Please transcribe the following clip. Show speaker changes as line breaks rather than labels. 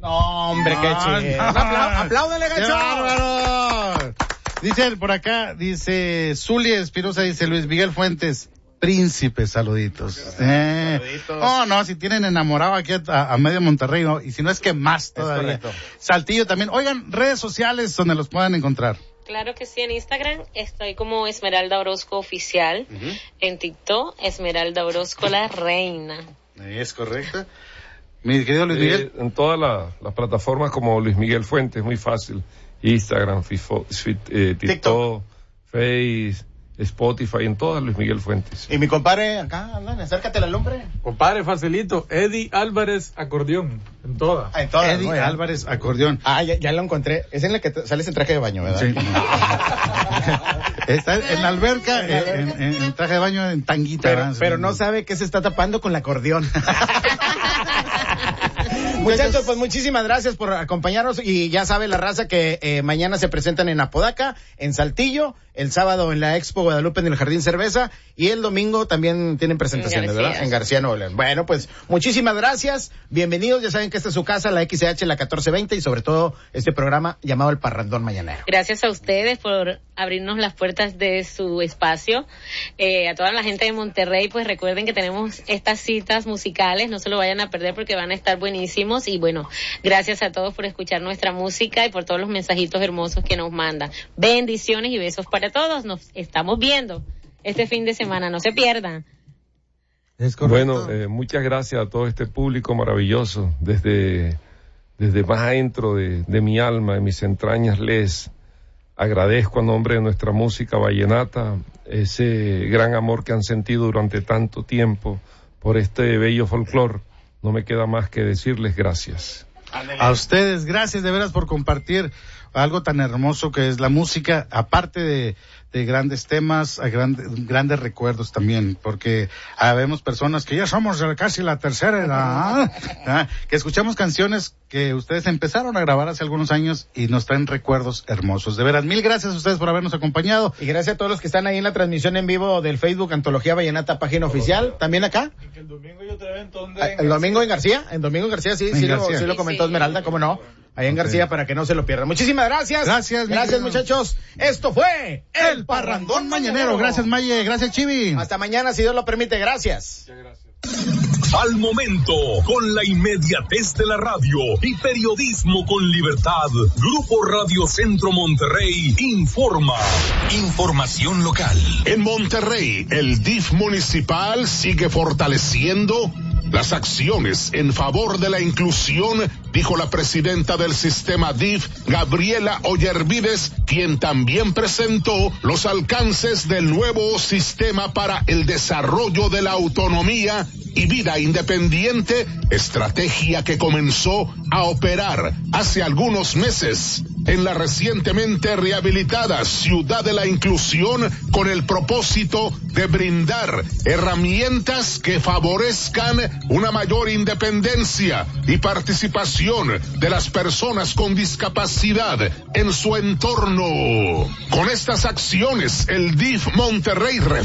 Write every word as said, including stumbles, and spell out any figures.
No, hombre, qué chido.
No,
Apla- apláudale,
¡Qué
gacho.
bárbaro! Dice por acá, dice Zuli Espirosa, dice Luis Miguel Fuentes, príncipe, saluditos. Eh.
Saluditos.
Oh, no, si tienen enamorado aquí a, a medio Monterrey, ¿no? Y si no es que más todavía.
Es correcto.
Saltillo también. Oigan, redes sociales donde los puedan encontrar.
Claro que sí, en Instagram estoy como Esmeralda Orozco Oficial, uh-huh. En TikTok Esmeralda Orozco La Reina.
Es correcto. Mi querido Luis Miguel.
Eh, en todas la, las plataformas como Luis Miguel Fuentes, muy fácil. Instagram, Fifo, Fit, eh, TikTok, TikTok, Face, Spotify, en todas Luis Miguel Fuentes.
Y mi compadre, acá, andan, acércate al hombre.
Compadre, facilito, Eddie Álvarez Acordeón, en todas.
Ah, en todas.
Eddie
¿no?
Álvarez Acordeón.
Ah, ya, ya lo encontré. Es en el que te, sales en traje de baño, ¿verdad?
Sí. Está en la alberca, en, en, en traje de baño, en tanguita.
Pero, pero no sabe que se está tapando con el acordeón. Muchachos, pues muchísimas gracias por acompañarnos y ya sabe la raza que eh, mañana se presentan en Apodaca, en Saltillo, el sábado en la Expo Guadalupe en el Jardín Cerveza y el domingo también tienen presentaciones,
en
¿verdad? En García Nuevo León. Bueno, pues muchísimas gracias, bienvenidos, ya saben que esta es su casa, la X H, la catorce veinte y sobre todo este programa llamado El Parrandón Mañanero.
Gracias a ustedes por abrirnos las puertas de su espacio. Eh, a toda la gente de Monterrey, pues recuerden que tenemos estas citas musicales, no se lo vayan a perder porque van a estar buenísimos. Y bueno, gracias a todos por escuchar nuestra música y por todos los mensajitos hermosos que nos mandan. Bendiciones y besos para todos. Nos estamos viendo este fin de semana, no se pierdan.
Es
bueno, eh, muchas gracias a todo este público maravilloso. Desde, desde más adentro de, de mi alma, de mis entrañas, les agradezco a nombre de nuestra música vallenata ese gran amor que han sentido durante tanto tiempo por este bello folclore. No me queda más que decirles gracias.
A ustedes, gracias de veras por compartir algo tan hermoso que es la música, aparte de, de grandes temas, a grandes, grandes recuerdos también, porque habemos personas que ya somos casi la tercera edad, ¿eh? Que escuchamos canciones que ustedes empezaron a grabar hace algunos años y nos traen recuerdos hermosos. De veras, mil gracias a ustedes por habernos acompañado.
Y gracias a todos los que están ahí en la transmisión en vivo del Facebook Antología Vallenata, página oficial. ¿También acá?
Y que el domingo yo te evento donde
Ah, el domingo en García, en domingo en García, sí,
En
sí,
García.
Lo, sí lo comentó
Sí, sí.
Esmeralda, cómo no. Ahí en
Okay.
García para que no se lo pierdan. Muchísimas gracias.
Gracias, mi
Gracias,
querido.
muchachos. Esto fue
El Parrandón Mañanero. Gracias, Maye. Gracias, Chivi.
Hasta mañana, si Dios lo permite. Gracias.
Muchas gracias.
Al momento, con la inmediatez de la radio y periodismo con libertad, Grupo Radio Centro Monterrey informa. Información local. En Monterrey, el D I F municipal sigue fortaleciendo las acciones en favor de la inclusión, dijo la presidenta del sistema D I F, Gabriela Ollervides, quien también presentó los alcances del nuevo sistema para el desarrollo de la autonomía y vida independiente, estrategia que comenzó a operar hace algunos meses en la recientemente rehabilitada Ciudad de la Inclusión, con el propósito de brindar herramientas que favorezcan una mayor independencia y participación de las personas con discapacidad en su entorno. Con estas acciones, el D I F Monterrey